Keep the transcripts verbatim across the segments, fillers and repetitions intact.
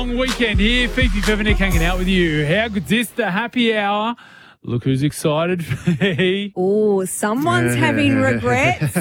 Long weekend here, Fifi Fevenik hanging out with you. How good's this? The happy hour. Look who's excited for me. Oh, someone's having regrets.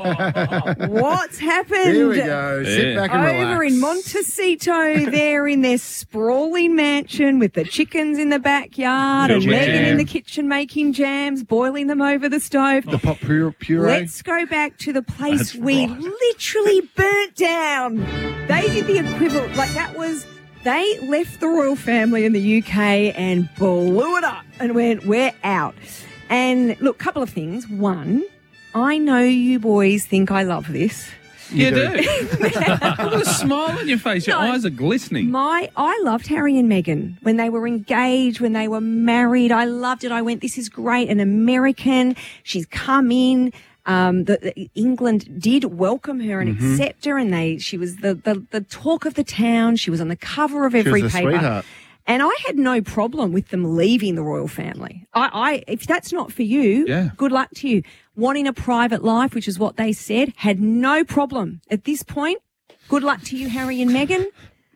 What's happened? Here we go. Sit Yeah. back and relax. Over in Montecito, they're in their sprawling mansion with the chickens in the backyard and Jam. Megan in the kitchen making jams, boiling them over the stove. The pop puree. puree. Let's go back to the place That's we right. literally burnt down. They did the equivalent. Like that was, they left the royal family in the U K and blew it up and went, we're out. And look, couple of things. One, I know you boys think I love this. You do. Look at the smile on your face. Your No. eyes are glistening. My, I loved Harry and Meghan when they were engaged, when they were married. I loved it. I went, this is great. An American. She's come in. Um, the, the England did welcome her and Mm-hmm. accept her, and they she was the, the the talk of the town. She was on the cover of every was a paper. sweetheart. And I had no problem with them leaving the royal family. I, I if that's not for you, Yeah. good luck to you. Wanting a private life, which is what they said, had no problem. At this point, good luck to you, Harry and Meghan.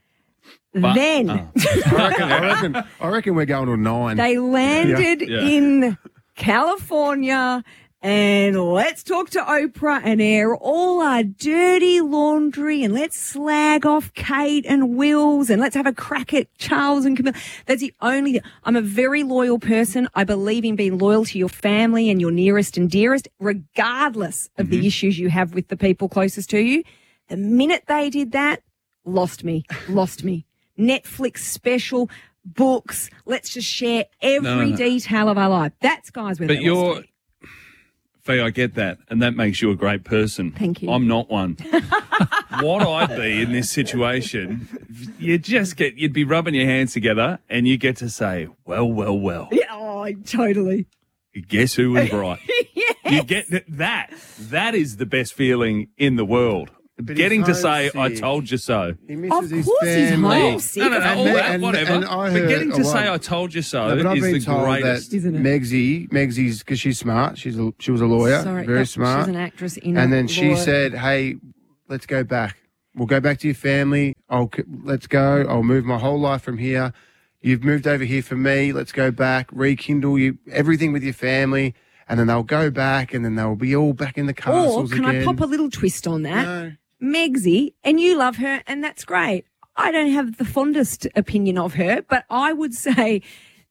then oh. I reckon, I reckon. I reckon we're going to nine. they landed Yeah. in California. And let's talk to Oprah and air all our dirty laundry, and let's slag off Kate and Wills, and let's have a crack at Charles and Camilla. That's the only, I'm a very loyal person. I believe in being loyal to your family and your nearest and dearest, regardless of Mm-hmm. the issues you have with the people closest to you. The minute they did that, lost me, lost me. Netflix special, books, let's just share every No, no, no. detail of our life. That's, guys, where But they lost you're, me. Fee, I get that, and that makes you a great person. Thank you. I'm not one. What I'd be in this situation, you just get, you'd be rubbing your hands together, and you get to say, well, well, well. Yeah, oh, totally. Guess who was right? Yes. You get th- that. That is the best feeling in the world. But Getting to he's say, I homesick. told you so. He Of misses his course he's family. homesick. No, no, no, And all Me- that, and- whatever. and I but heard getting a to lot- say, I told you so, No, but I've is been the told greatest. that Isn't it? Megsie, Megsie's, because she's smart, she's a, she was a lawyer, Sorry, very that- smart. She's an actress in and a then she law- said, hey, let's go back. We'll go back to your family. I'll c- Let's go. I'll move my whole life from here. You've moved over here for me. Let's go back, rekindle you everything with your family. And then they'll go back, and then they'll be all back in the Or castles can again. I pop a little twist on that? No. Megsie, and you love her, and that's great. I don't have the fondest opinion of her, but I would say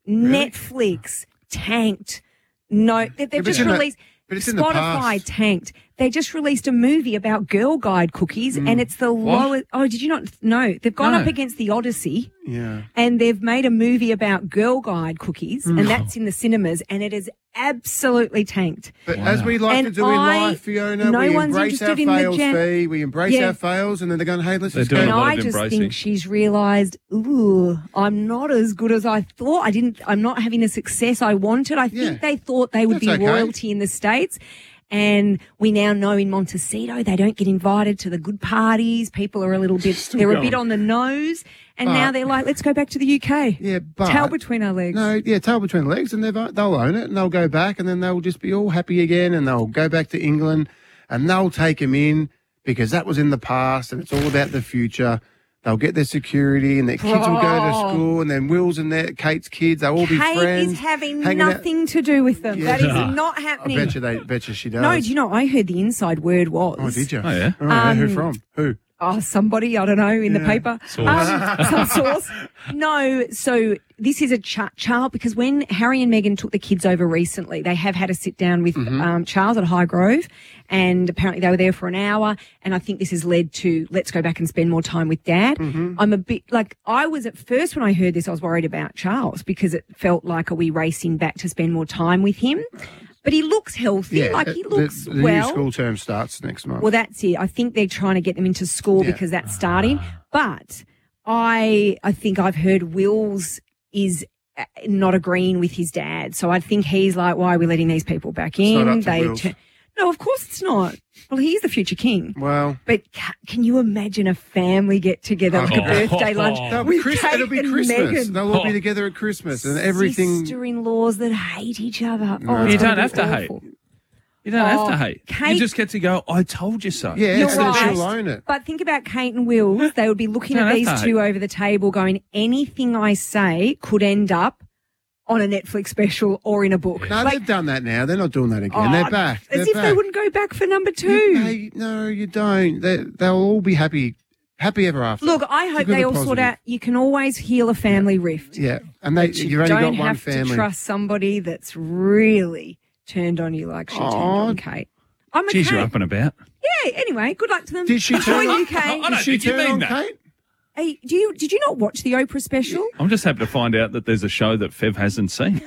Netflix tanked. No, they, they've but just it's in the- released. but it's in the Spotify past. tanked. They just released a movie about Girl Guide cookies, and it's the lowest. Oh, did you not know? They've gone No. up against the Odyssey. Yeah. And they've made a movie about Girl Guide cookies, Mm. and that's in the cinemas, and it is absolutely tanked. But as we like And to do in I- life, Fiona, no we one's embrace our interested in the fails, gen- Fee. We embrace Yeah. our fails, and then they're going, hey, let's They're just doing And a go. lot I of just embracing. think she's realised, ooh, I'm not as good as I thought. I didn't. I'm not having the success I wanted. I think Yeah. they thought they would That's be okay. royalty in the States. And we now know in Montecito they don't get invited to the good parties. People are a little bit, they're a going. bit on the nose. And But- now they're like, let's go back to the U K. Yeah, but Tail between our legs. No, yeah, tail between the legs, and they've, they'll own it, and they'll go back, and then they'll just be all happy again, and they'll go back to England, and they'll take him in because that was in the past, and it's all about the future. They'll get their security, and their kids will go to Bro. school, and then Will's and their Kate's kids, they'll all be Kate friends. is having hanging out. nothing to do with them. Yeah. That is not I happening. bet you they, bet you she does. No, do you know, I heard the inside word was. Oh, did you? Oh, yeah? Oh, yeah, who Um, from? Who? Oh, somebody, I don't know, in the Yeah. paper. Um, some source. No, so this is a ch- Charles, because when Harry and Meghan took the kids over recently, they have had a sit down with Mm-hmm. um, Charles at Highgrove, and apparently they were there for an hour, and I think this has led to, let's go back and spend more time with Dad. Mm-hmm. I'm a bit, like, I was at first when I heard this, I was worried about Charles, because it felt like, are we racing back to spend more time with him? But he looks healthy, Yeah, like he the- looks the, the well. new school term starts next month. Well, that's it. I think they're trying to get them into school Yeah. because that's starting. But I, I think I've heard Wills is uh, not agreeing with his dad. So I think he's like, why are we letting these people back in? not up to they Wills. tu- no, of course it's not. Well, he's the future king. well, But ca- can you imagine a family get together, like a Oh. birthday lunch That'll be with Chris- Kate it'll be and Christmas. Meghan? They'll all be Oh. together at Christmas, and everything. Sister-in-laws that hate each other. No. Oh, it's You gonna don't be have to hate. awful. You don't Oh, have to hate. Kate- You just get to go, I told you so. Yeah, You're and then right. she'll own it. But think about Kate and Wills. They would be looking No, at these that's two right. over the table going, anything I say could end up on a Netflix special or in a book. No, Like, they've done that now. They're not doing that again. oh, They're back. As They're if back. they wouldn't go back for number two. You- hey, no, you don't. They, they'll all be happy, happy ever after. Look, I hope Look at they the all sort positive. out. You can always heal a family rift. Yeah, and they, But you you've only don't got one have family. to trust somebody that's really turned on you like she turned Aw. on Kate. I'm a Geez, Kate. you're up and about. Yeah, anyway, good luck to them. Did she Good turn for on? you, Kate. I don't Did she think you turn mean on that. Kate? Hey, do you did you not watch the Oprah special? I'm just happy to find out that there's a show that Fev hasn't seen.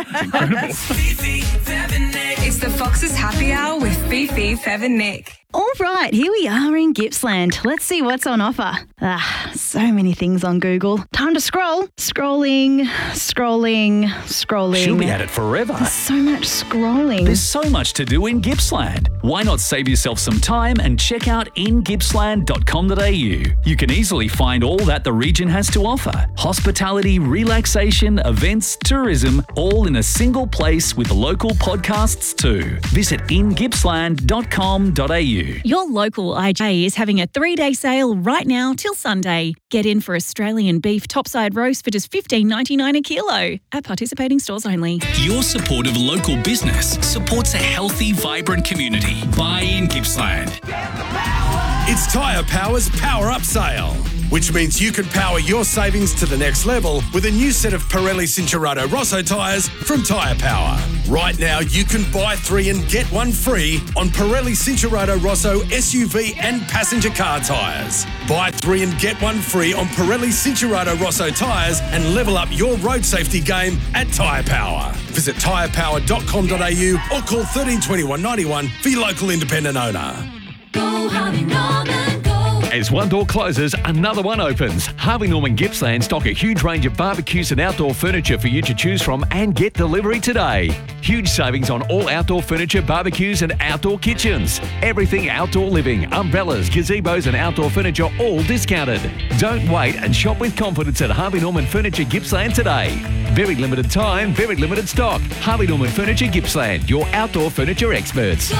It's the Fox's Happy Hour with Fifi, Fev and Nick. All right, here we are in Gippsland. Let's see what's on offer. Ah, so many things on Google. Time to scroll. Scrolling, scrolling, scrolling. She'll be at it forever. So much scrolling. There's so much to do in Gippsland. Why not save yourself some time and check out in gippsland dot com dot a u? You can easily find all that the region has to offer. Hospitality, relaxation, events, tourism, all in a single place with local podcasts too. Visit in gippsland dot com dot a u. Your local I J is having a three-day sale right now till Sunday. Get in for Australian beef topside roast for just fifteen ninety-nine a kilo at participating stores only. Your support of local business supports a healthy, vibrant community. Buy in Gippsland. It's Tyre Power's Power Up Sale, which means you can power your savings to the next level with a new set of Pirelli Cincherato Rosso tyres from Tyre Power. Right now, you can buy three and get one free on Pirelli Cincherato Rosso S U V and passenger car tyres. Buy three and get one free on Pirelli Cincherato Rosso tyres and level up your road safety game at Tyre Power. Visit tyre power dot com dot a u or call thirteen twenty-one ninety-one for your local independent owner. Go, Harvey Norman, go. As one door closes, another one opens. Harvey Norman Gippsland stock a huge range of barbecues and outdoor furniture for you to choose from and get delivery today. Huge savings on all outdoor furniture, barbecues and outdoor kitchens. Everything outdoor living, umbrellas, gazebos and outdoor furniture all discounted. Don't wait and shop with confidence at Harvey Norman Furniture Gippsland today. Very limited time, very limited stock. Harvey Norman Furniture Gippsland, your outdoor furniture experts.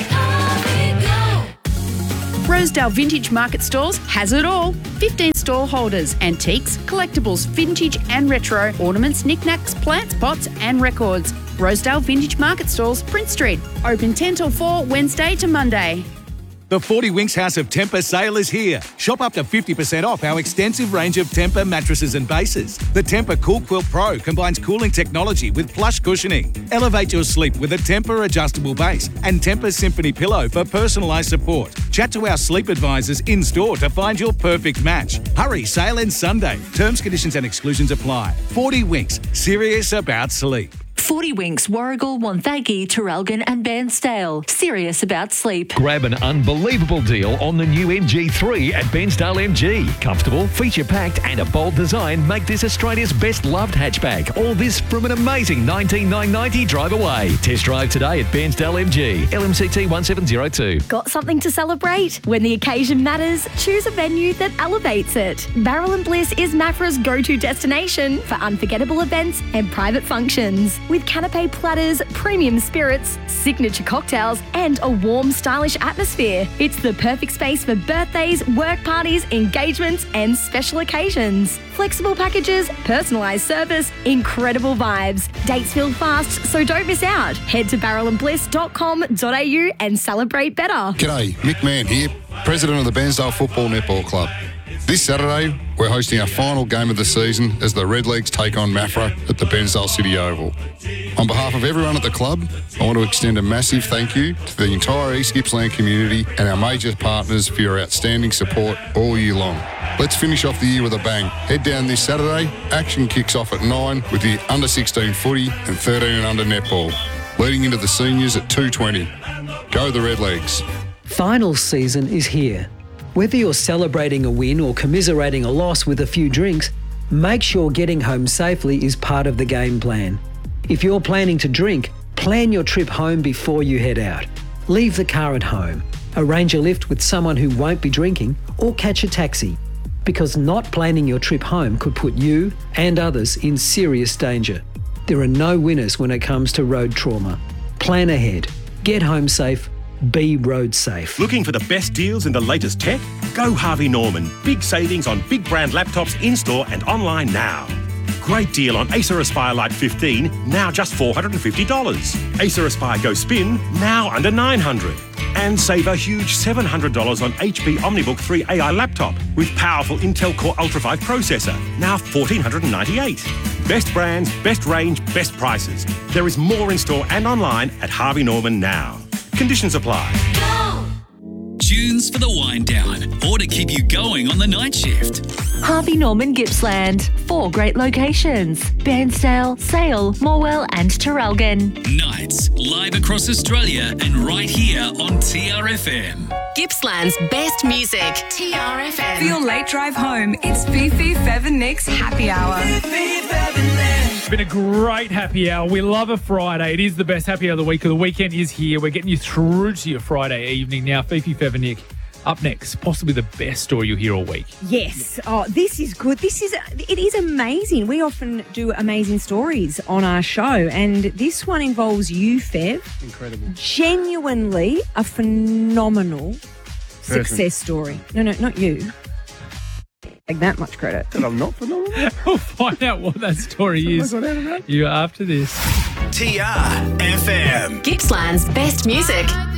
Rosedale Vintage Market Stores has it all. fifteen stall holders, antiques, collectibles, vintage and retro, ornaments, knickknacks, plants, pots and records. Rosedale Vintage Market Stores, Prince Street. Open ten till four, Wednesday to Monday. The forty Winks House of Temper sale is here. Shop up to fifty percent off our extensive range of Temper mattresses and bases. The Temper Cool Quilt Pro combines cooling technology with plush cushioning. Elevate your sleep with a Temper adjustable base and Temper Symphony pillow for personalised support. Chat to our sleep advisors in store to find your perfect match. Hurry, sale ends Sunday. Terms, conditions and exclusions apply. forty Winks, serious about sleep. forty Winks, Warrigal, Wonthaggi, Traralgon and Bairnsdale. Serious about sleep. Grab an unbelievable deal on the new M G three at Bairnsdale M G. Comfortable, feature-packed and a bold design make this Australia's best loved hatchback. All this from an amazing nineteen thousand nine hundred ninety drive away. Test drive today at Bairnsdale M G. L M C T one seven zero two. Got something to celebrate? When the occasion matters, choose a venue that elevates it. Barrel and Bliss is Mafra's go-to destination for unforgettable events and private functions. With canapé platters, premium spirits, signature cocktails, and a warm, stylish atmosphere. It's the perfect space for birthdays, work parties, engagements, and special occasions. Flexible packages, personalised service, incredible vibes. Dates fill fast, so don't miss out. Head to barrel and bliss dot com dot a u and celebrate better. G'day, Mick Mann here, President of the Bairnsdale Football Netball Club. This Saturday, we're hosting our final game of the season as the Redlegs take on Mafra at the Bairnsdale City Oval. On behalf of everyone at the club, I want to extend a massive thank you to the entire East Gippsland community and our major partners for your outstanding support all year long. Let's finish off the year with a bang. Head down this Saturday. Action kicks off at nine with the under sixteen footy and thirteen and under netball, leading into the seniors at two twenty. Go the Redlegs. Final season is here. Whether you're celebrating a win or commiserating a loss with a few drinks, make sure getting home safely is part of the game plan. If you're planning to drink, plan your trip home before you head out. Leave the car at home, arrange a lift with someone who won't be drinking, or catch a taxi. Because not planning your trip home could put you and others in serious danger. There are no winners when it comes to road trauma. Plan ahead. Get home safe. Be road safe. Looking for the best deals in the latest tech? Go Harvey Norman. Big savings on big brand laptops in-store and online now. Great deal on Acer Aspire Lite fifteen, now just four hundred fifty dollars. Acer Aspire Go Spin, now under nine hundred dollars. And save a huge seven hundred dollars on H P OmniBook three A I laptop with powerful Intel Core Ultra five processor, now one thousand four hundred ninety-eight dollars. Best brands, best range, best prices. There is more in store and online at Harvey Norman now. Conditions apply. Tunes for the wind down or to keep you going on the night shift. Harvey Norman Gippsland. Four great locations. Bairnsdale, Sale, Morwell and Traralgon. Nights live across Australia and right here on T R F M. Gippsland's best music. T R F M. For your late drive home, it's Fifi, Fev and Nick's Happy Hour. It's been a great happy hour. We love a Friday. It is the best happy hour of the week. The weekend is here. We're getting you through to your Friday evening now. Fifi, Fev and Nick. Up next, possibly the best story you'll hear all week. Yes. Oh, this is good. This is, it is amazing. We often do amazing stories on our show, and this one involves you, Fev. Incredible. Genuinely a phenomenal success story. No, no, not you. Like that much credit. And I'm not phenomenal. We'll find out what that story is. You after this. T R F M. Gippsland's best music.